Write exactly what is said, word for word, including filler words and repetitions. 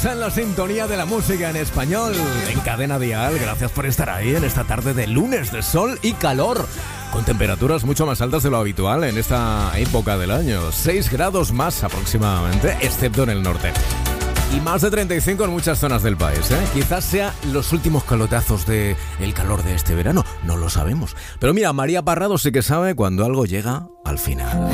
En la sintonía de la música en español, en Cadena Dial. Gracias por estar ahí en esta tarde de lunes de sol y calor, con temperaturas mucho más altas de lo habitual en esta época del año. seis grados más aproximadamente, excepto en el norte. Y más de treinta y cinco en muchas zonas del país, ¿eh? Quizás sea los últimos calotazos del calor de este verano, no lo sabemos. Pero mira, María Parrado sí que sabe cuando algo llega al final.